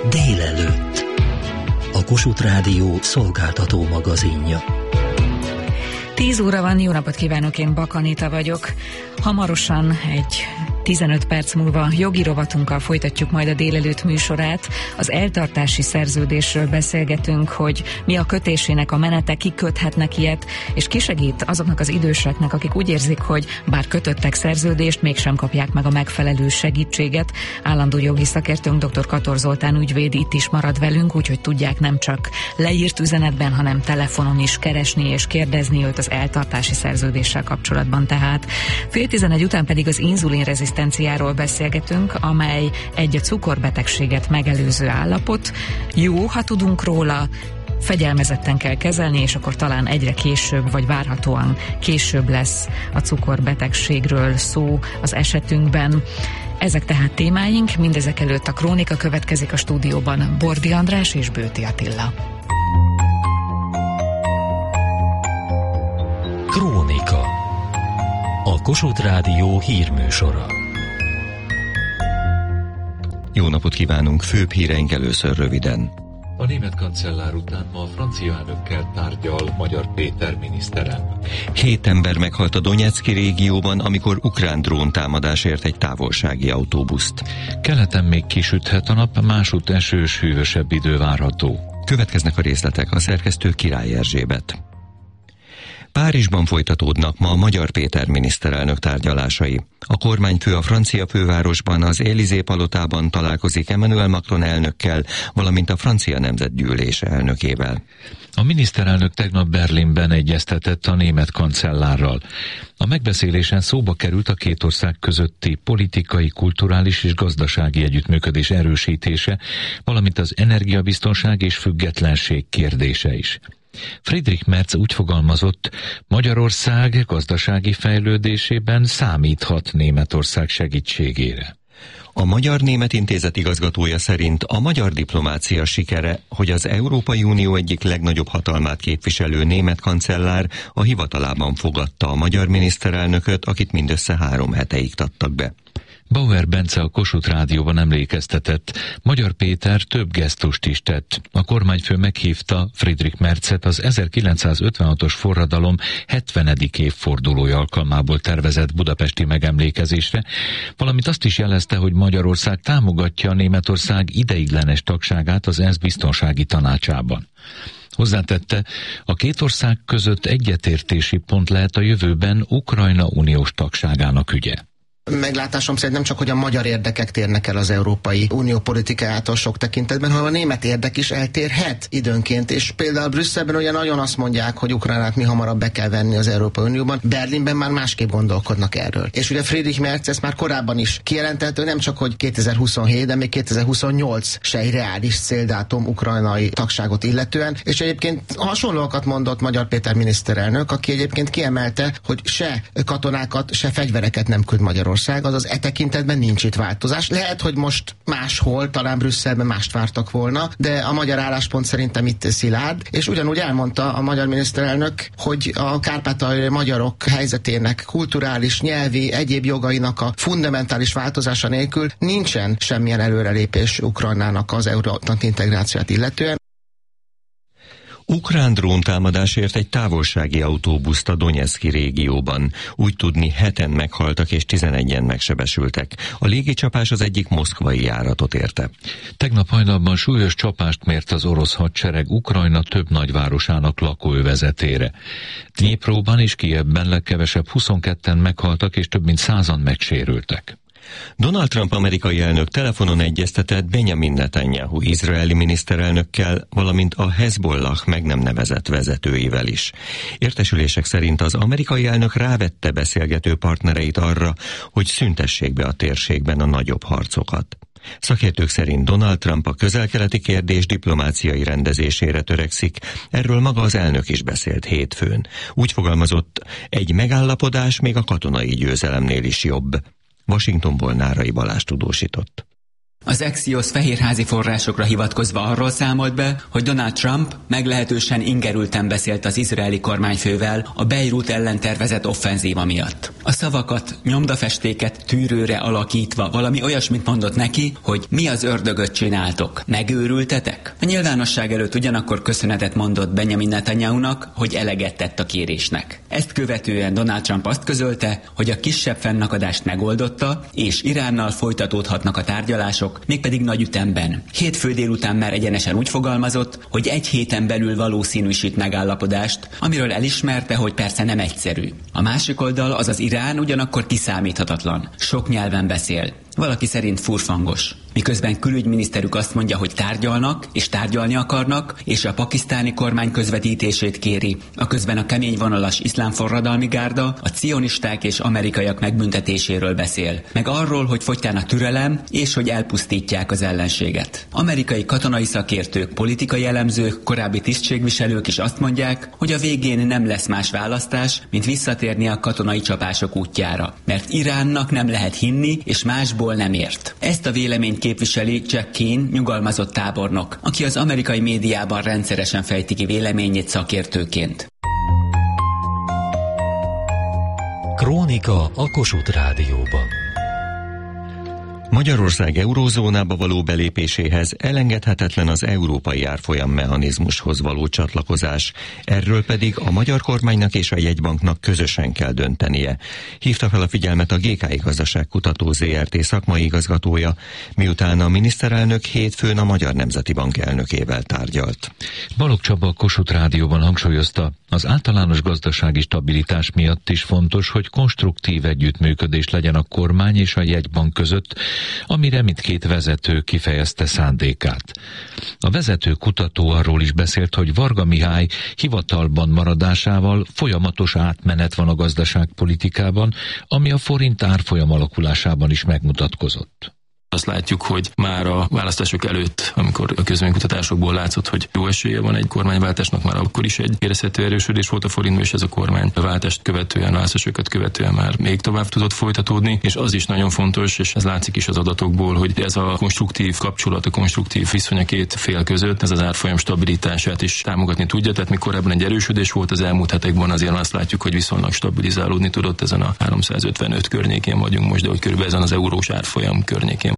Délelőtt. A Kossuth Rádió szolgáltató magazinja. 10 óra van, jó napot kívánok, én Bak Anita vagyok. Hamarosan egy 15 perc múlva jogi rovatunkkal folytatjuk majd a délelőtt műsorát. Az eltartási szerződésről beszélgetünk, hogy mi a kötésének a menete, ki köthetnek ilyet, és ki segít azoknak az időseknek, akik úgy érzik, hogy bár kötöttek szerződést, mégsem kapják meg a megfelelő segítséget. Állandó jogi szakértőnk dr. Kator Zoltán ügyvéd itt is marad velünk, úgyhogy tudják nem csak leírt üzenetben, hanem telefonon is keresni és kérdezni őt az eltartási szerződéssel kapcsolatban. Tehát 10:30 után pedig az inzulinrezisztenciáról beszélgetünk, amely egy cukorbetegséget megelőző állapot. Jó, ha tudunk róla, fegyelmezetten kell kezelni, és akkor talán egyre később, vagy várhatóan később lesz a cukorbetegségről szó az esetünkben. Ezek tehát témáink, mindezek előtt a krónika következik, a stúdióban Bordi András és Bőti Attila. Krónika. A Kossuth Rádió hírműsora. Jó napot kívánunk, főbb híreink először röviden. A német kancellár után ma a francia elnökkel tárgyal Magyar Péter miniszterelnök. 7 ember meghalt a Donetszki régióban, amikor ukrán dróntámadás ért egy távolsági autóbuszt. Keleten még kisüthet a nap, másút esős, hűvösebb idő várható. Következnek a részletek, a szerkesztő Király Erzsébet. Párizsban folytatódnak ma a Magyar Péter miniszterelnök tárgyalásai. A kormányfő a francia fővárosban, az Élysée-palotában találkozik Emmanuel Macron elnökkel, valamint a francia nemzetgyűlés elnökével. A miniszterelnök tegnap Berlinben egyeztetett a német kancellárral. A megbeszélésen szóba került a két ország közötti politikai, kulturális és gazdasági együttműködés erősítése, valamint az energiabiztonság és függetlenség kérdése is. Friedrich Merz úgy fogalmazott, Magyarország gazdasági fejlődésében számíthat Németország segítségére. A Magyar-Német Intézet igazgatója szerint a magyar diplomácia sikere, hogy az Európai Unió egyik legnagyobb hatalmát képviselő német kancellár a hivatalában fogadta a magyar miniszterelnököt, akit mindössze 3 hete iktattak be. Bauer Bence a Kossuth Rádióban emlékeztetett, Magyar Péter több gesztust is tett. A kormányfő meghívta Friedrich Merzet az 1956-os forradalom 70. évfordulója alkalmából tervezett budapesti megemlékezésre, valamint azt is jelezte, hogy Magyarország támogatja a Németország ideiglenes tagságát az ENSZ biztonsági tanácsában. Hozzátette, a két ország között egyetértési pont lehet a jövőben Ukrajna uniós tagságának ügye. Meglátásom szerint nem csak, hogy a magyar érdekek térnek el az Európai Unió politikájától sok tekintetben, hanem a német érdek is eltérhet időnként, és például Brüsszelben ugye nagyon azt mondják, hogy Ukrajnát mi hamarabb be kell venni az Európai Unióban, Berlinben már másképp gondolkodnak erről. És ugye Friedrich Merz ezt már korábban is kijelentett, nem csak, hogy 2027, de még 2028 se egy reális céldátum ukrajnai tagságot illetően, és egyébként hasonlóakat mondott Magyar Péter miniszterelnök, aki egyébként kiemelte, hogy se katonákat, se fegyvereket nem küld Magyarország. Azaz e tekintetben nincs itt változás. Lehet, hogy most máshol, talán Brüsszelben mást vártak volna, de a magyar álláspont szerintem itt szilárd, és ugyanúgy elmondta a magyar miniszterelnök, hogy a kárpátaljai magyarok helyzetének kulturális, nyelvi, egyéb jogainak a fundamentális változása nélkül nincsen semmilyen előrelépés Ukrajnának az euróatlanti integrációt illetően. Ukrán dróntámadásért egy távolsági autóbuszt a Donetszki régióban. Úgy tudni 7-en meghaltak és 11-en megsebesültek. A légicsapás az egyik moszkvai járatot érte. Tegnap hajnalban súlyos csapást mért az orosz hadsereg Ukrajna több nagyvárosának lakóövezetére. Dnyipróban és Kijevben legkevesebb 22-en meghaltak és több mint 100-an megsérültek. Donald Trump amerikai elnök telefonon egyeztetett Benjamin Netanyahu izraeli miniszterelnökkel, valamint a Hezbollah meg nem nevezett vezetőivel is. Értesülések szerint az amerikai elnök rávette beszélgető partnereit arra, hogy szüntessék be a térségben a nagyobb harcokat. Szakértők szerint Donald Trump a közel-keleti kérdés diplomáciai rendezésére törekszik, erről maga az elnök is beszélt hétfőn. Úgy fogalmazott, egy megállapodás még a katonai győzelemnél is jobb. Washingtonból Nárai Balázs tudósított. Az Axios fehérházi forrásokra hivatkozva arról számolt be, hogy Donald Trump meglehetősen ingerülten beszélt az izraeli kormányfővel a Beirut ellen tervezett offenzíva miatt. A szavakat, nyomdafestéket tűrőre alakítva valami olyasmit mondott neki, hogy mi az ördögöt csináltok, megőrültetek? A nyilvánosság előtt ugyanakkor köszönetet mondott Benjamin Netanyahunak, hogy eleget tett a kérésnek. Ezt követően Donald Trump azt közölte, hogy a kisebb fennakadást megoldotta, és Iránnal folytatódhatnak a tárgyalások, mégpedig nagy ütemben. Hétfő délután már egyenesen úgy fogalmazott, hogy egy héten belül valószínűsít megállapodást, amiről elismerte, hogy persze nem egyszerű. A másik oldal, azaz Irán ugyanakkor kiszámíthatatlan. Sok nyelven beszél. Valaki szerint furfangos. Miközben külügyminiszterük azt mondja, hogy tárgyalnak és tárgyalni akarnak, és a pakisztáni kormány közvetítését kéri, aközben a keményvonalas iszlám forradalmi gárda a cionisták és amerikaiak megbüntetéséről beszél, meg arról, hogy fogytán a türelem, és hogy elpusztítják az ellenséget. Amerikai katonai szakértők, politikai elemzők, korábbi tisztségviselők is azt mondják, hogy a végén nem lesz más választás, mint visszatérni a katonai csapások útjára, mert Iránnak nem lehet hinni, és másból nem ért. Ezt a véleményt képviseli Jack Keane, nyugalmazott tábornok, aki az amerikai médiában rendszeresen fejti ki véleményét szakértőként. Krónika a Kossuth Rádióban. Magyarország eurózónába való belépéséhez elengedhetetlen az európai árfolyam mechanizmushoz való csatlakozás, erről pedig a magyar kormánynak és a jegybanknak közösen kell döntenie. Hívta fel a figyelmet a GKI Gazdaságkutató ZRT szakmai igazgatója, miután a miniszterelnök hétfőn a Magyar Nemzeti Bank elnökével tárgyalt. Balogh Csaba a Kossuth Rádióban hangsúlyozta, az általános gazdasági stabilitás miatt is fontos, hogy konstruktív együttműködés legyen a kormány és a jegybank között, amire mindkét vezető kifejezte szándékát. A vezető kutató arról is beszélt, hogy Varga Mihály hivatalban maradásával folyamatos átmenet van a gazdaságpolitikában, ami a forint árfolyam alakulásában is megmutatkozott. Azt látjuk, hogy már a választások előtt, amikor a közvéleménykutatásokból látszott, hogy jó esélye van egy kormányváltásnak, már akkor is egy érezhető erősödés volt a forintban, és ez a kormányváltást követően, választásokat követően már még tovább tudott folytatódni, és az is nagyon fontos, és ez látszik is az adatokból, hogy ez a konstruktív kapcsolat, a konstruktív viszony a két fél között, ez az árfolyam stabilitását is támogatni tudja, tehát mikor ebben egy erősödés volt az elmúlt hetekben, azért azt látjuk, hogy viszonylag stabilizálódni tudott, ezen a 355 környékén vagyunk most, de hogy körülbelül ezen az eurós árfolyam környékén.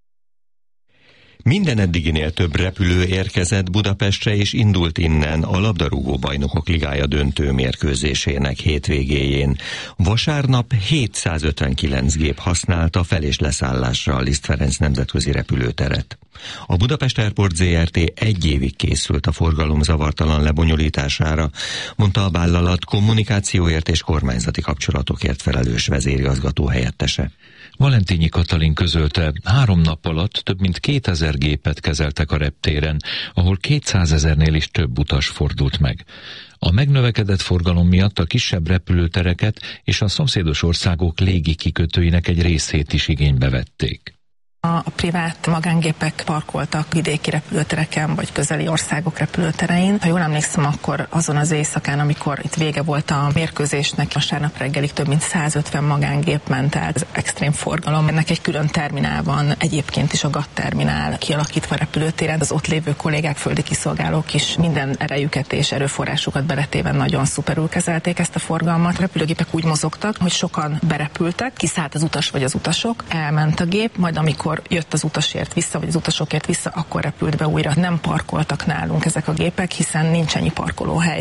Minden eddiginél több repülő érkezett Budapestre és indult innen a labdarúgó bajnokok ligája döntő mérkőzésének hétvégéjén. Vasárnap 759 gép használta fel- és leszállásra a Liszt Ferenc nemzetközi repülőteret. A Budapest Airport ZRT egy évig készült a forgalom zavartalan lebonyolítására, mondta a vállalat kommunikációért és kormányzati kapcsolatokért felelős vezérigazgató helyettese. Valentínyi Katalin közölte, 3 nap alatt több mint 2000 gépet kezeltek a reptéren, ahol 200 000-nél is több utas fordult meg. A megnövekedett forgalom miatt a kisebb repülőtereket és a szomszédos országok légi kikötőinek egy részét is igénybe vették. A privát magángépek parkoltak vidéki repülőtereken, vagy közeli országok repülőterein. Ha jól emlékszem, akkor azon az éjszakán, amikor itt vége volt a mérkőzésnek, vasárnap reggelig több mint 150 magángép ment el. Ez extrém forgalom. Ennek egy külön terminál van, egyébként is a GATT terminál kialakítva a repülőtéren. Az ott lévő kollégák, földi kiszolgálók is minden erejüket és erőforrásukat beletéve nagyon szuperül kezelték ezt a forgalmat. A repülőgépek úgy mozogtak, hogy sokan berepültek, kiszállt az utas vagy az utasok, elment a gép, majd amikor jött az utasért vissza, vagy az utasokért vissza, akkor repült be újra. Nem parkoltak nálunk ezek a gépek, hiszen nincs ennyi parkolóhely.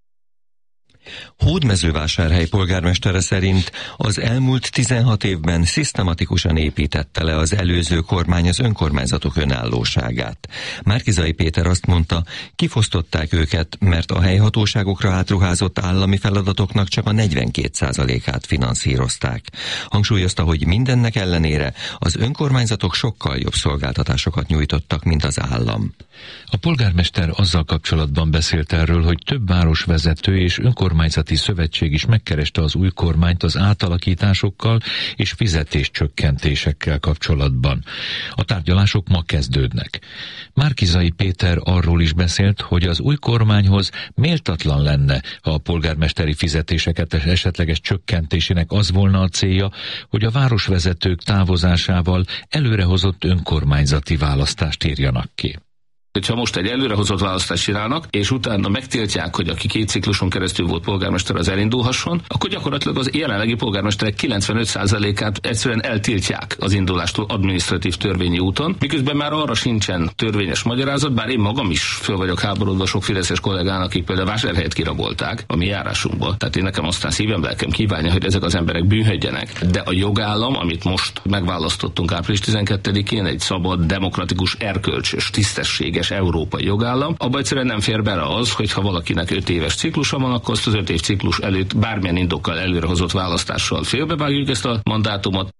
Hódmezővásárhely polgármestere szerint az elmúlt 16 évben szisztematikusan építette le az előző kormány az önkormányzatok önállóságát. Márki-Zay Péter azt mondta, kifosztották őket, mert a helyhatóságokra átruházott állami feladatoknak csak a 42%-át finanszírozták. Hangsúlyozta, hogy mindennek ellenére az önkormányzatok sokkal jobb szolgáltatásokat nyújtottak, mint az állam. A polgármester azzal kapcsolatban beszélt erről, hogy több városvezető és önkormányzat Önkormányzati Szövetség is megkereste az új kormányt az átalakításokkal és fizetéscsökkentésekkel kapcsolatban. A tárgyalások ma kezdődnek. Márki-Zay Péter arról is beszélt, hogy az új kormányhoz méltatlan lenne, ha a polgármesteri fizetéseket esetleges csökkentésének az volna a célja, hogy a városvezetők távozásával előrehozott önkormányzati választást írjanak ki. Hogyha most egy előrehozott választást csinálnak, és utána megtiltják, hogy aki 2 cikluson keresztül volt polgármester, az elindulhasson, akkor gyakorlatilag az jelenlegi polgármesterek 95%-át egyszerűen eltiltják az indulástól adminisztratív törvényi úton, miközben már arra sincsen törvényes magyarázat, bár én magam is föl vagyok háborodva sok fideszes kollégának, akik például Vásárhelyet kirabolták a mi járásunkból. Tehát én nekem aztán szívem, lelkem kívánja, hogy ezek az emberek bűnhődjenek. De a jogállam, amit most megválasztottunk április 12-én, egy szabad, demokratikus, erkölcsös, tisztességes európai jogállam, abban egyszerűen nem fér bele az, hogy ha valakinek 5 éves ciklusa van, akkor azt az 5 év ciklus előtt bármilyen indokkal előrehozott választással félbevágjuk ezt a mandátumot.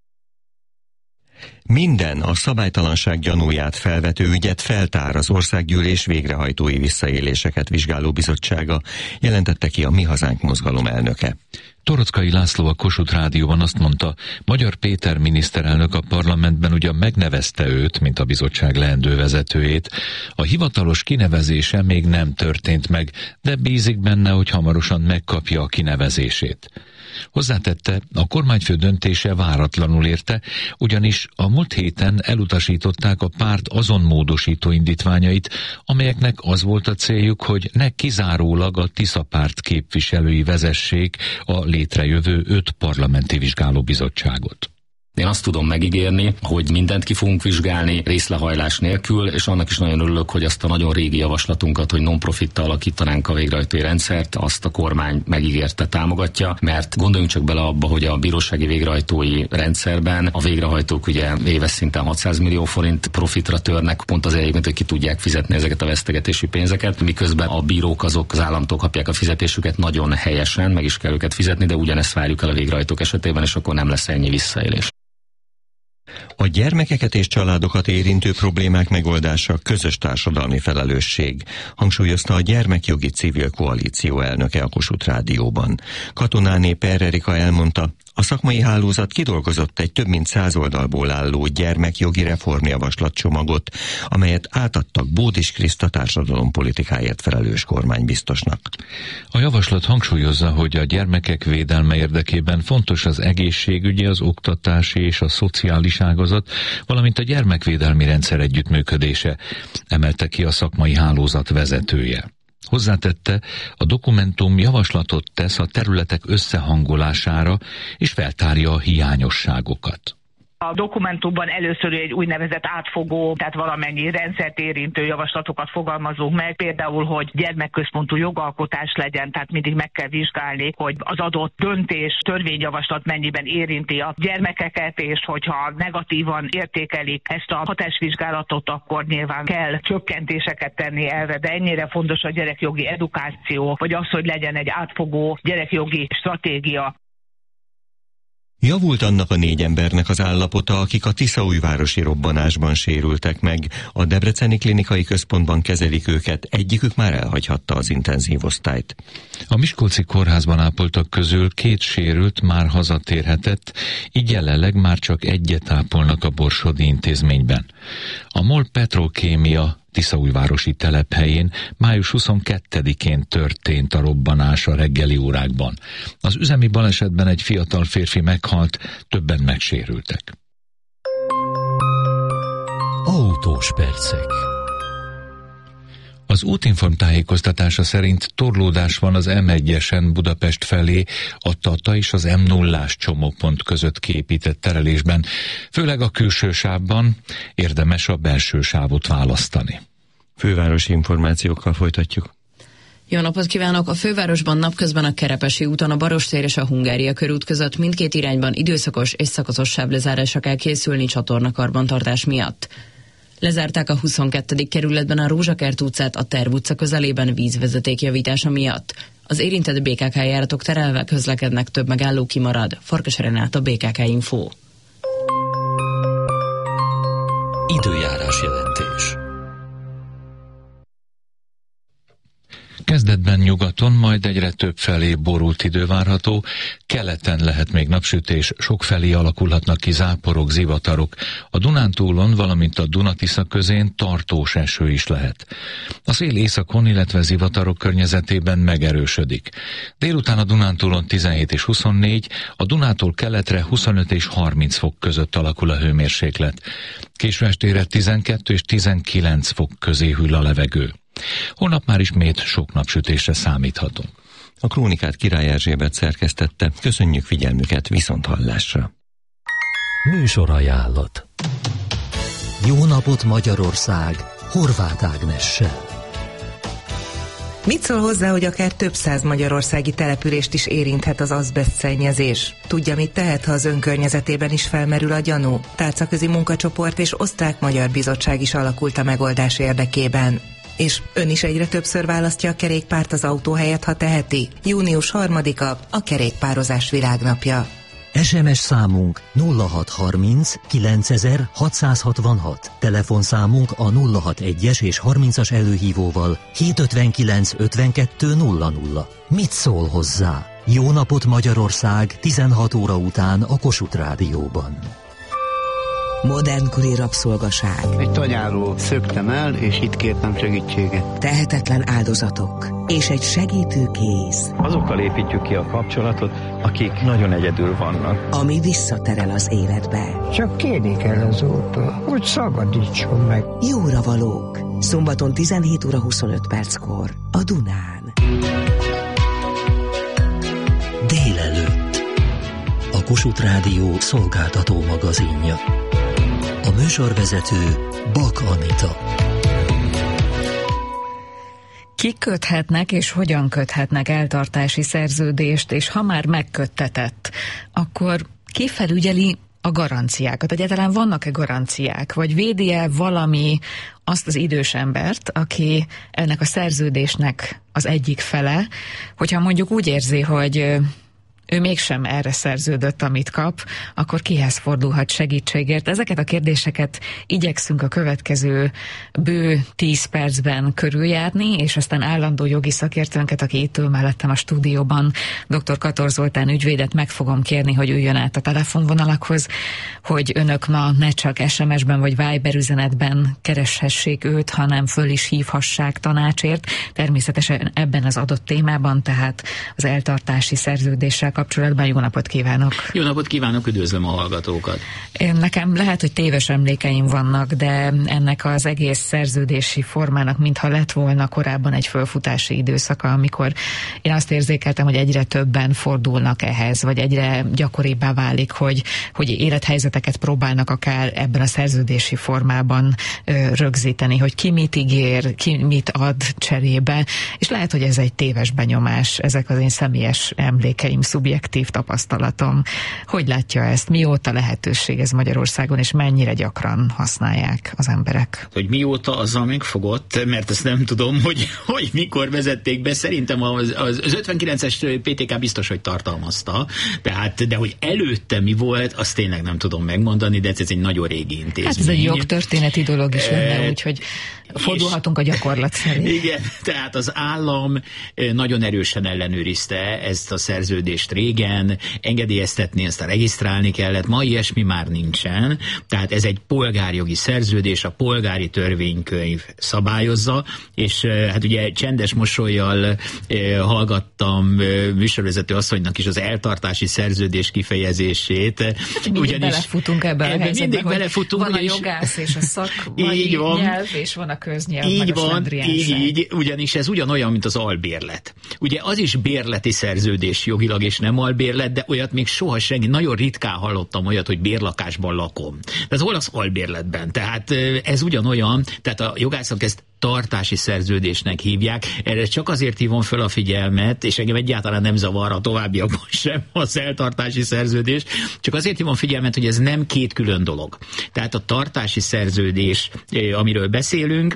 Minden a szabálytalanság gyanúját felvető ügyet feltár az Országgyűlés végrehajtói visszaéléseket vizsgáló bizottsága, jelentette ki a Mi Hazánk mozgalom elnöke. Toroczkai László a Kossuth Rádióban azt mondta, Magyar Péter miniszterelnök a parlamentben ugyan megnevezte őt, mint a bizottság leendő vezetőjét. A hivatalos kinevezése még nem történt meg, de bízik benne, hogy hamarosan megkapja a kinevezését. Hozzátette, a kormányfő döntése váratlanul érte, ugyanis a múlt héten elutasították a párt azon módosító indítványait, amelyeknek az volt a céljuk, hogy ne kizárólag a Tisza párt képviselői vezessék a létrejövő 5 parlamenti vizsgálóbizottságot. Én azt tudom megígérni, hogy mindent ki fogunk vizsgálni részlehajlás nélkül, és annak is nagyon örülök, hogy azt a nagyon régi javaslatunkat, hogy non-profittal alakítanánk a végrehajtói rendszert, azt a kormány megígérte, támogatja, mert gondoljunk csak bele abba, hogy a bírósági végrehajtói rendszerben a végrehajtók ugye éves szinten 600 millió forint profitra törnek, pont az egyébként, hogy ki tudják fizetni ezeket a vesztegetési pénzeket, miközben a bírók azok az államtól kapják a fizetésüket nagyon helyesen, meg is kell őket fizetni, de ugyanezt várjuk el a végrehajtók esetében, és akkor nem lesz ennyi visszaélés. A gyermekeket és családokat érintő problémák megoldása közös társadalmi felelősség, hangsúlyozta a Gyermekjogi Civil Koalíció elnöke a Kossuth Rádióban. Katonáné Per Erika elmondta, a szakmai hálózat kidolgozott egy több mint 100 oldalból álló gyermekjogi reformjavaslatcsomagot, amelyet átadtak Bódis Kriszta társadalompolitikáért felelős kormánybiztosnak. A javaslat hangsúlyozza, hogy a gyermekek védelme érdekében fontos az egészségügyi, az oktatási és a szociális ágazat, valamint a gyermekvédelmi rendszer együttműködése, emelte ki a szakmai hálózat vezetője. Hozzátette, a dokumentum javaslatot tesz a területek összehangolására, és feltárja a hiányosságokat. A dokumentumban először egy úgynevezett átfogó, tehát valamennyi rendszert érintő javaslatokat fogalmazunk meg, például, hogy gyermekközpontú jogalkotás legyen, tehát mindig meg kell vizsgálni, hogy az adott döntés, törvényjavaslat mennyiben érinti a gyermekeket, és hogyha negatívan értékelik ezt a hatásvizsgálatot, akkor nyilván kell csökkentéseket tenni erre, de ennyire fontos a gyerekjogi edukáció, vagy az, hogy legyen egy átfogó gyerekjogi stratégia. Javult annak a 4 embernek az állapota, akik a tiszaújvárosi robbanásban sérültek meg. A Debreceni Klinikai Központban kezelik őket, egyikük már elhagyhatta az intenzív osztályt. A miskolci kórházban ápoltak közül 2 sérült már hazatérhetett, így jelenleg már csak egyet ápolnak a borsodi intézményben. A MOL Petrokémia tiszaújvárosi telephelyén május 22-én történt a robbanás a reggeli órákban. Az üzemi balesetben egy fiatal férfi meghalt, többen megsérültek. Autós percek. Az Útinform tájékoztatása szerint torlódás van az M1-esen Budapest felé a Tata és az M0-ás csomópont között kiépített terelésben, főleg a külső sávban, érdemes a belső sávot választani. Fővárosi információkkal folytatjuk. Jó napot kívánok! A fővárosban napközben a Kerepesi úton a Barostér és a Hungária körút között mindkét irányban időszakos és szakaszos sávlezárásra kell készülni csatornakarbantartás miatt. Lezárták a 22. kerületben a Rózsakert utcát a Terv utca közelében vízvezeték javítása miatt. Az érintett BKK járatok terelve közlekednek, több megálló kimarad. Farkas Renáta, BKK Info. Időjárás jelentés. Kezd kezdetben nyugaton, majd egyre több felé borult idő várható, keleten lehet még napsütés, sokfelé alakulhatnak ki záporok, zivatarok. A Dunántúlon, valamint a Duna-Tisza közén tartós eső is lehet. A szél északon, illetve zivatarok környezetében megerősödik. Délután a Dunántúlon 17 és 24, a Dunától keletre 25 és 30 fok között alakul a hőmérséklet. Késő estére 12 és 19 fok közé hűl a levegő. Holnap már ismét sok napsütésre számíthatunk. A krónikát Király Erzsébet szerkesztette. Köszönjük figyelmüket, viszonthallásra. Műsorajánlat. Jó napot Magyarország, Horváth Ágnessel. Mit szól hozzá, hogy akár több száz magyarországi települést is érinthet az azbesztszennyezés? Tudja, mit tehet, ha az önkörnyezetében is felmerül a gyanú? Tárcaközi munkacsoport és osztrák-magyar bizottság is alakult a megoldás érdekében. És ön is egyre többször választja a kerékpárt az autó helyett, ha teheti? Június 3-a a kerékpározás világnapja. SMS számunk 0630 9666. Telefonszámunk a 061-es és 30-as előhívóval 759 52 00. Mit szól hozzá? Jó napot Magyarország 16 óra után a Kossuth Rádióban. Modernkori rabszolgaság. Egy tanyáról szöktem el, és itt kértem segítséget. Tehetetlen áldozatok. És egy segítő kéz. Azokkal építjük ki a kapcsolatot, akik nagyon egyedül vannak. Ami visszaterel az életbe. Csak kérni kell azótól, hogy szabadítson meg. Jóra valók. Szombaton 17 óra 25 perckor a Dunán. Délelőtt. A Kossuth Rádió szolgáltató magazinja. A műsorvezető Bak Anita. Kik köthetnek és hogyan köthetnek eltartási szerződést, és ha már megköttetett, akkor ki felügyeli a garanciákat? Egyáltalán vannak-e garanciák? Vagy védi-e valami azt az idős embert, aki ennek a szerződésnek az egyik fele, hogyha mondjuk úgy érzi, hogy ő mégsem erre szerződött, amit kap, akkor kihez fordulhat segítségért? Ezeket a kérdéseket igyekszünk a következő bő 10 percben körüljárni, és aztán állandó jogi szakértőnket, aki itt ül mellettem a stúdióban, dr. Kator Zoltán ügyvédet meg fogom kérni, hogy üljön át a telefonvonalakhoz, hogy önök ma ne csak SMS-ben vagy Viber üzenetben kereshessék őt, hanem föl is hívhassák tanácsért. Természetesen ebben az adott témában, tehát az eltartási szerződéssel kapcsolatban. Jó napot kívánok! Jó napot kívánok, üdvözlöm a hallgatókat! Nekem lehet, hogy téves emlékeim vannak, de ennek az egész szerződési formának mintha lett volna korábban egy fölfutási időszaka, amikor én azt érzékeltem, hogy egyre többen fordulnak ehhez, vagy egyre gyakoribbá válik, hogy élethelyzeteket próbálnak akár ebben a szerződési formában rögzíteni, hogy ki mit ígér, ki mit ad cserébe, és lehet, hogy ez egy téves benyomás, ezek az én személyes emlékeim, szubjektív tapasztalatom. Hogy látja ezt? Mióta lehetőség ez Magyarországon, és mennyire gyakran használják az emberek? Hogy mióta, azzal megfogott, mert ezt nem tudom, hogy mikor vezették be. Szerintem az 59-es PTK biztos, hogy tartalmazta, de hogy előtte mi volt, azt tényleg nem tudom megmondani, de ez egy nagyon régi intézmény. Hát ez egy jogtörténeti dolog is lenne, úgyhogy fordulhatunk a gyakorlat szerint. Igen, tehát az állam nagyon erősen ellenőrizte ezt a szerződést régen, engedélyeztetni, aztán regisztrálni kellett, ma ilyesmi már nincsen, tehát ez egy polgárjogi szerződés, a polgári törvénykönyv szabályozza, és hát ugye csendes mosollyal hallgattam műsorvezető asszonynak is az eltartási szerződés kifejezését. Mindig belefutunk ebbe a helyzetbe, mindig belefutunk, van a jogász és a szakmai nyelv, és van a köznyelv. Így van, így, ugyanis ez ugyanolyan, mint az albérlet. Ugye az is bérleti szerződés jogilag, és nem albérlet, de olyat még soha senki, nagyon ritkán hallottam olyat, hogy bérlakásban lakom. Ez hol az albérletben? Tehát ez ugyanolyan, tehát a jogászok ezt tartási szerződésnek hívják. Erre csak azért hívom föl a figyelmet, és engem egyáltalán nem zavar a továbbiakban sem az eltartási szerződés, csak azért hívom figyelmet, hogy ez nem két külön dolog. Tehát a tartási szerződés, amiről beszélünk,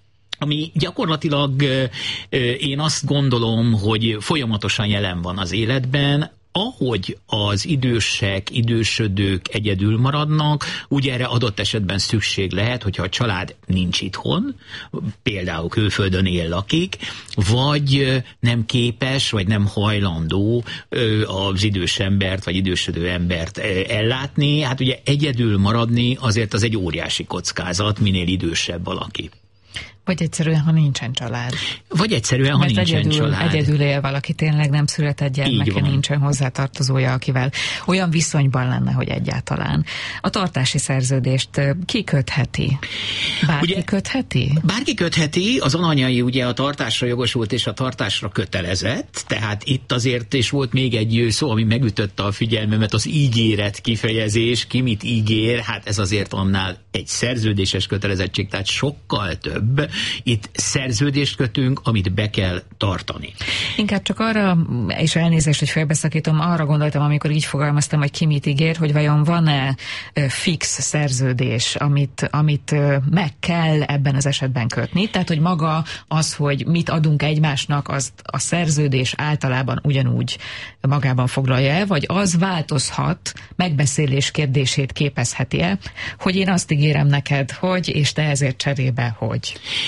ami gyakorlatilag én azt gondolom, hogy folyamatosan jelen van az életben, ahogy az idősek, idősödők egyedül maradnak, úgy erre adott esetben szükség lehet, hogyha a család nincs itthon, például külföldön él, lakik, vagy nem képes, vagy nem hajlandó az idős embert, vagy idősödő embert ellátni. Hát ugye egyedül maradni azért az egy óriási kockázat, minél idősebb valaki. Vagy egyszerűen, ha nincsen család. Vagy egyszerűen, ha nincsen család. Egyedül él valaki, tényleg nem született gyermeke, nincsen hozzátartozója, akivel olyan viszonyban lenne, hogy egyáltalán. A tartási szerződést ki kötheti? Bárki ugye, kötheti? Bárki kötheti, az ananyai ugye a tartásra jogosult és a tartásra kötelezett, tehát itt azért, és volt még egy szó, ami megütötte a figyelmemet, az ígéret kifejezés, ki mit ígér, hát ez azért annál egy szerződéses kötelezettség, tehát sokkal több. Itt szerződést kötünk, amit be kell tartani. Inkább csak arra, és elnézést, hogy félbeszakítom, arra gondoltam, amikor így fogalmaztam, hogy ki mit ígér, hogy vajon van-e fix szerződés, amit meg kell ebben az esetben kötni. Tehát, hogy maga az, hogy mit adunk egymásnak, azt a szerződés általában ugyanúgy magában foglalja el, vagy az változhat, megbeszélés kérdését képezheti-e, hogy én azt ígérem neked, hogy, és te ezért cserébe, hogy.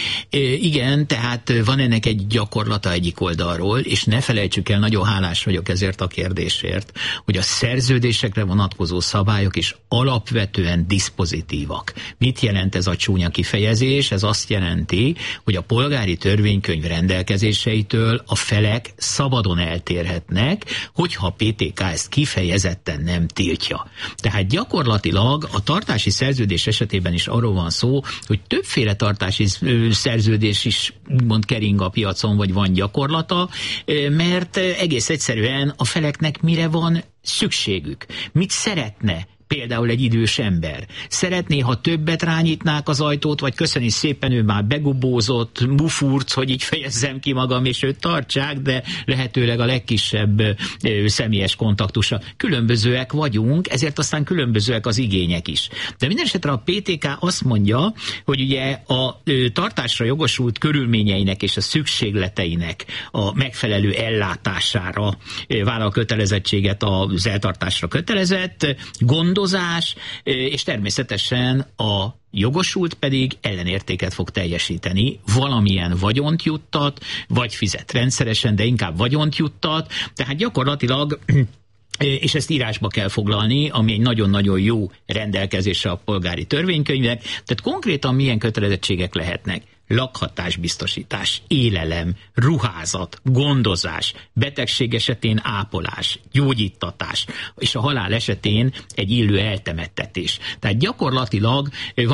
Igen, tehát van ennek egy gyakorlata egyik oldalról, és ne felejtsük el, nagyon hálás vagyok ezért a kérdésért, hogy a szerződésekre vonatkozó szabályok is alapvetően diszpozitívak. Mit jelent ez a csúnya kifejezés? Ez azt jelenti, hogy a polgári törvénykönyv rendelkezéseitől a felek szabadon eltérhetnek, hogyha a PTK ezt kifejezetten nem tiltja. Tehát gyakorlatilag a tartási szerződés esetében is arról van szó, hogy többféle tartási szerződés is úgymond kering a piacon, vagy van gyakorlata, mert egész egyszerűen a feleknek mire van szükségük. Mit szeretne például egy idős ember? Szeretné, ha többet rányitnák az ajtót, vagy köszöni szépen, ő már begubózott, mufurc, hogy így fejezzem ki magam, és őt tartsák, de lehetőleg a legkisebb személyes kontaktusa. Különbözőek vagyunk, ezért aztán különbözőek az igények is. De minden esetre a PTK azt mondja, hogy ugye a tartásra jogosult körülményeinek és a szükségleteinek a megfelelő ellátására vállal kötelezettséget az eltartásra kötelezett, gondozás, és természetesen a jogosult pedig ellenértéket fog teljesíteni, valamilyen vagyont juttat, vagy fizet rendszeresen, de inkább vagyont juttat, tehát gyakorlatilag, és ezt írásba kell foglalni, ami egy nagyon-nagyon jó rendelkezése a polgári törvénykönyvnek, tehát konkrétan milyen kötelezettségek lehetnek. Lakhatásbiztosítás, élelem, ruházat, gondozás, betegség esetén ápolás, gyógyítatás, és a halál esetén egy illő eltemettetés. Tehát gyakorlatilag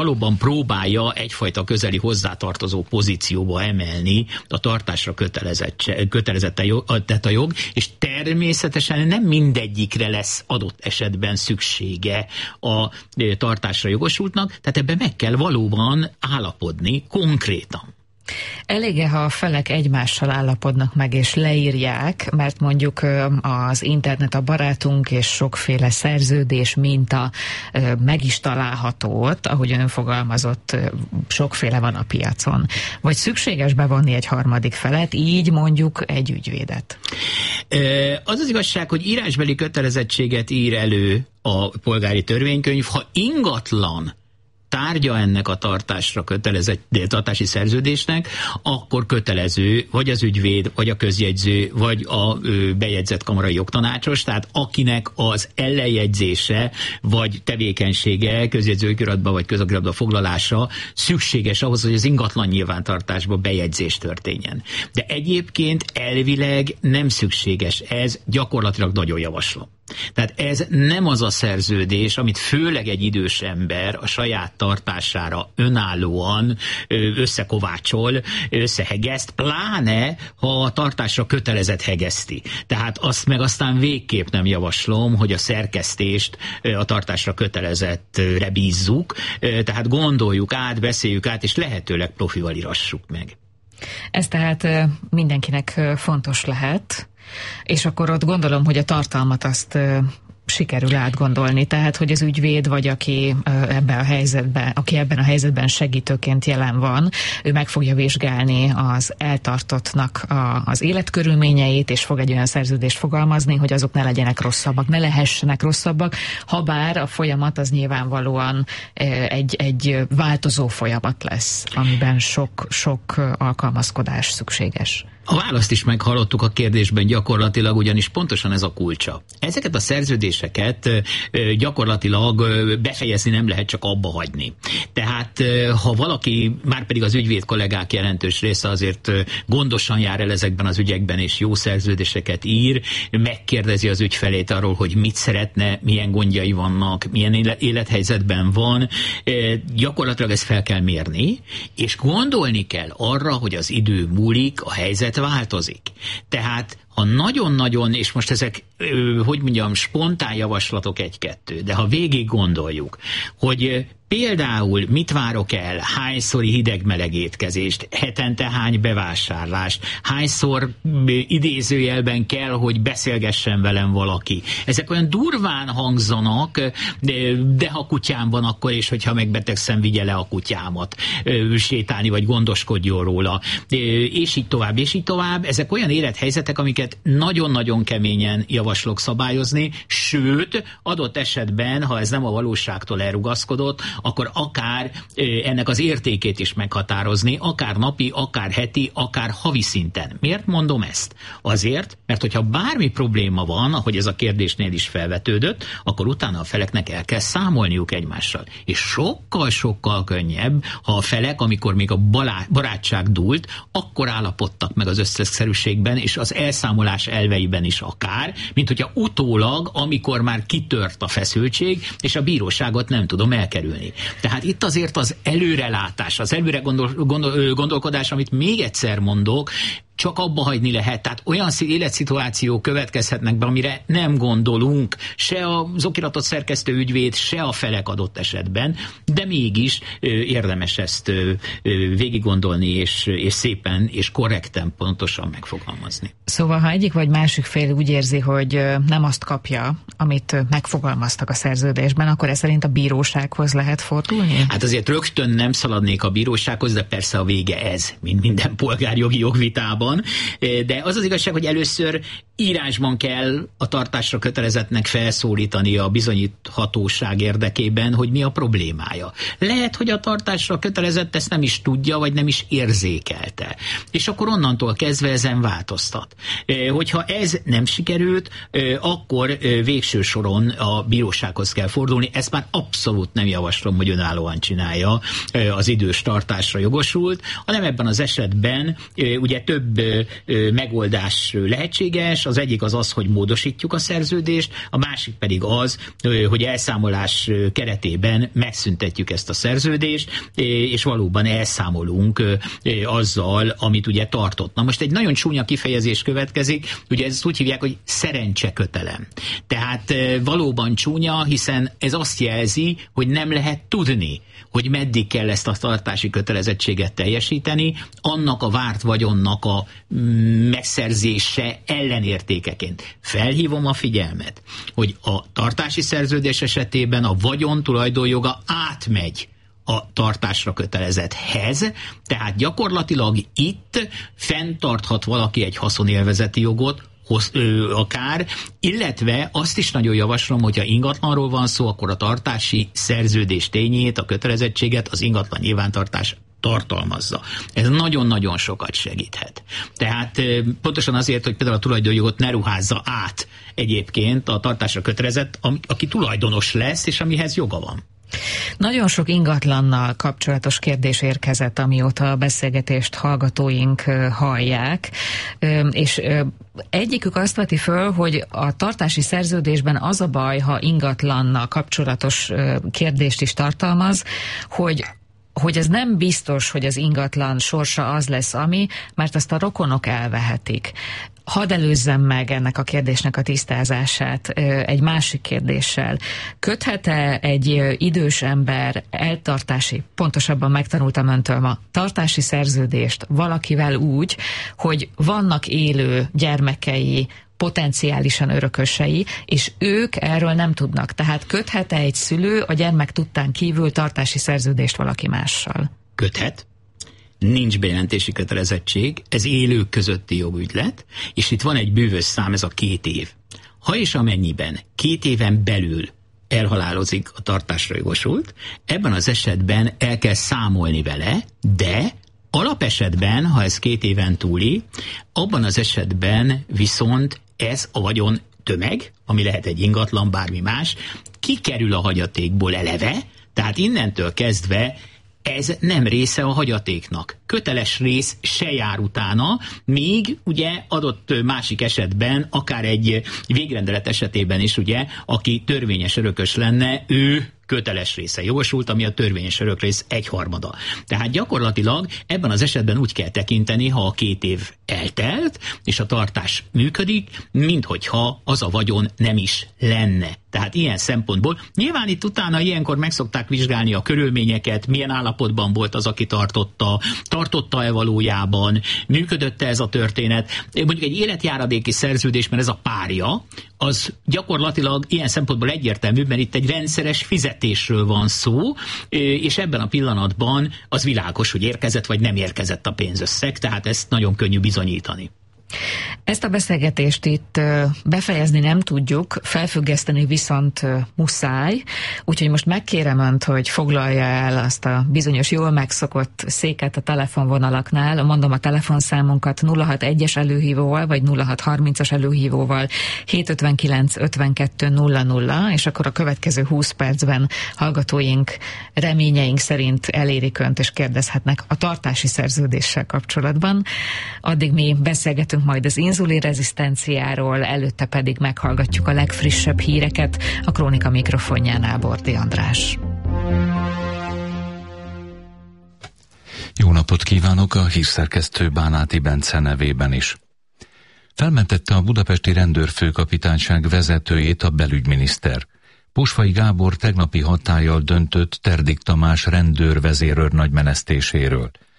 valóban próbálja egyfajta közeli hozzátartozó pozícióba emelni a tartásra kötelezett a jog, és természetesen nem mindegyikre lesz adott esetben szüksége a tartásra jogosultnak, tehát ebben meg kell valóban állapodni konkrétan. Elég-e, ha a felek egymással állapodnak meg és leírják, mert mondjuk az internet a barátunk, és sokféle szerződés minta meg is található ott, ahogy ön fogalmazott, sokféle van a piacon. Vagy szükséges bevonni egy harmadik felet, így mondjuk egy ügyvédet? Az az igazság, hogy írásbeli kötelezettséget ír elő a polgári törvénykönyv, ha ingatlan tárgya ennek a tartási szerződésnek, akkor kötelező vagy az ügyvéd, vagy a közjegyző, vagy a bejegyzett kamarai jogtanácsos, tehát akinek az ellenjegyzése, vagy tevékenysége közjegyzőiratba, vagy közokiratba foglalása szükséges ahhoz, hogy az ingatlan nyilvántartásba bejegyzés történjen. De egyébként elvileg nem szükséges, ez gyakorlatilag nagyon javaslom. Tehát ez nem az a szerződés, amit főleg egy idős ember a saját tartására önállóan összekovácsol, összehegeszt, pláne ha a tartásra kötelezett hegeszti. Tehát azt meg aztán végképp nem javaslom, hogy a szerkesztést a tartásra kötelezettre bízzuk, tehát gondoljuk át, beszéljük át, és lehetőleg profival írassuk meg. Ez tehát mindenkinek fontos lehet, és akkor ott gondolom, hogy a tartalmat azt sikerül átgondolni, tehát hogy az ügyvéd, vagy aki ebben a helyzetben segítőként jelen van, ő meg fogja vizsgálni az eltartottnak az életkörülményeit, és fog egy olyan szerződést fogalmazni, hogy azok ne legyenek rosszabbak, ne lehessenek rosszabbak, habár a folyamat az nyilvánvalóan egy változó folyamat lesz, amiben sok alkalmazkodás szükséges. A választ is meghallottuk a kérdésben gyakorlatilag, ugyanis pontosan ez a kulcsa. Ezeket a szerződéseket gyakorlatilag befejezni nem lehet, csak abba hagyni. Tehát ha valaki, már pedig az ügyvéd kollégák jelentős része azért gondosan jár el ezekben az ügyekben, és jó szerződéseket ír, megkérdezi az ügyfelét arról, hogy mit szeretne, milyen gondjai vannak, milyen élethelyzetben van, gyakorlatilag ezt fel kell mérni, és gondolni kell arra, hogy az idő múlik, a helyzet változik. Tehát ha nagyon-nagyon, és most ezek, spontán javaslatok egy-kettő, de ha végig gondoljuk, hogy például mit várok el, hányszori hideg-meleg étkezést, hetente hány bevásárlást, hányszor idézőjelben kell, hogy beszélgessen velem valaki. Ezek olyan durván hangzanak, de ha kutyám van, akkor és hogyha megbetegszem, vigye le a kutyámat sétálni, vagy gondoskodjon róla. És így tovább, és így tovább. Ezek olyan élethelyzetek, amiket nagyon-nagyon keményen javaslok szabályozni, sőt, adott esetben, ha ez nem a valóságtól elrugaszkodott, akkor akár ennek az értékét is meghatározni, akár napi, akár heti, akár havi szinten. Miért mondom ezt? Azért, mert hogyha bármi probléma van, ahogy ez a kérdésnél is felvetődött, akkor utána a feleknek el kell számolniuk egymással. És sokkal-sokkal könnyebb, ha a felek, amikor még a barátság dúlt, akkor állapodtak meg az összegszerűségben, és az elszámolás elveiben is akár, mint hogyha utólag, amikor már kitört a feszültség, és a bíróságot nem tudom elkerülni. Tehát itt azért az előrelátás, az előre gondolkodás, amit még egyszer mondok, csak abba hagyni lehet. Tehát olyan életszituációk következhetnek be, amire nem gondolunk, se az okiratot szerkesztő ügyvéd, se a felek adott esetben, de mégis érdemes ezt végig gondolni, és szépen és korrekten, pontosan megfogalmazni. Szóval, ha egyik vagy másik fél úgy érzi, hogy nem azt kapja, amit megfogalmaztak a szerződésben, akkor ez szerint a bírósághoz lehet fordulni? Hát azért rögtön nem szaladnék a bírósághoz, de persze a vége ez, mint minden polgárjogi jogvitában. De az az igazság, hogy először írásban kell a tartásra kötelezettnek felszólítani a bizonyíthatóság érdekében, hogy mi a problémája. Lehet, hogy a tartásra kötelezett ezt nem is tudja, vagy nem is érzékelte. És akkor onnantól kezdve ezen változtat. Hogyha ez nem sikerült, akkor végső soron a bírósághoz kell fordulni. Ezt már abszolút nem javaslom, hogy önállóan csinálja az idős tartásra jogosult, hanem ebben az esetben ugye több megoldás lehetséges. Az egyik az, hogy módosítjuk a szerződést, a másik pedig az, hogy elszámolás keretében megszüntetjük ezt a szerződést, és valóban elszámolunk azzal, amit ugye tartott. Na most egy nagyon csúnya kifejezés következik, ugye ezt úgy hívják, hogy szerencsekötelem. Tehát valóban csúnya, hiszen ez azt jelzi, hogy nem lehet tudni, hogy meddig kell ezt a tartási kötelezettséget teljesíteni, annak a várt vagyonnak a megszerzése ellenértékeként. Felhívom a figyelmet, hogy a tartási szerződés esetében a vagyon tulajdonjoga átmegy a tartásra kötelezetthez, tehát gyakorlatilag itt fenntarthat valaki egy haszonélvezeti jogot, akár, illetve azt is nagyon javaslom, hogyha ingatlanról van szó, akkor a tartási szerződés tényét, a kötelezettséget az ingatlan nyilvántartás tartalmazza. Ez nagyon-nagyon sokat segíthet. Tehát pontosan azért, hogy például a tulajdonjogot ne ruházza át egyébként a tartásra kötelezett, aki tulajdonos lesz, és amihez joga van. Nagyon sok ingatlannal kapcsolatos kérdés érkezett, amióta a beszélgetést hallgatóink hallják, és egyikük azt veti föl, hogy a tartási szerződésben az a baj, ha ingatlannal kapcsolatos kérdést is tartalmaz, hogy ez nem biztos, hogy az ingatlan sorsa az lesz, mert azt a rokonok elvehetik. Hadd előzzem meg ennek a kérdésnek a tisztázását egy másik kérdéssel. Köthet-e egy idős ember pontosabban megtanultam öntől ma, tartási szerződést valakivel úgy, hogy vannak élő gyermekei, potenciálisan örökösei, és ők erről nem tudnak. Tehát köthet-e egy szülő a gyermek tudtán kívül tartási szerződést valaki mással? Köthet. Nincs bejelentési kötelezettség, ez élők közötti jogügylet, és itt van egy bűvös szám, ez a 2 év. Ha és amennyiben 2 éven belül elhalálozik a tartásra jogosult, ebben az esetben el kell számolni vele, de alapesetben, ha ez 2 éven túli, abban az esetben viszont ez a vagyon tömeg, ami lehet egy ingatlan, bármi más, kikerül a hagyatékból eleve, tehát innentől kezdve ez nem része a hagyatéknak. Köteles rész se jár utána, míg ugye adott másik esetben, akár egy végrendelet esetében is ugye, aki törvényes örökös lenne, ő köteles része jogosult, ami a törvényes örökrész 1/3. Tehát gyakorlatilag ebben az esetben úgy kell tekinteni, ha a 2 év eltelt, és a tartás működik, minthogyha az a vagyon nem is lenne. Tehát ilyen szempontból nyilván itt utána ilyenkor meg szokták vizsgálni a körülményeket, milyen állapotban volt az, aki tartotta-e valójában, működött-e ez a történet. Mondjuk egy életjáradéki szerződés, mert ez a párja, az gyakorlatilag ilyen szempontból egyértelmű, mert itt egy rendszeres fizetésről van szó, és ebben a pillanatban az világos, hogy érkezett vagy nem érkezett a pénzösszeg, tehát ezt nagyon könnyű bizonyítani. Ezt a beszélgetést itt befejezni nem tudjuk, felfüggeszteni viszont muszáj, úgyhogy most megkérem Önt, hogy foglalja el azt a bizonyos jól megszokott széket a telefonvonalaknál. Mondom a telefonszámunkat 061-es előhívóval, vagy 0630-as előhívóval 759 52 00, és akkor a következő 20 percben hallgatóink reményeink szerint elérik Önt, és kérdezhetnek a tartási szerződéssel kapcsolatban. Addig mi beszélgetünk majd az inzulinrezisztenciáról, előtte pedig meghallgatjuk a legfrissebb híreket, a Krónika mikrofonjánál Bordi András. Jó napot kívánok a hírszerkesztő Bánáti Bence nevében is. Felmentette a budapesti rendőrfőkapitányság vezetőjét a belügyminiszter. Posfai Gábor tegnapi hatállyal döntött Terdik Tamás rendőrvezérőr nagymenesztéséről.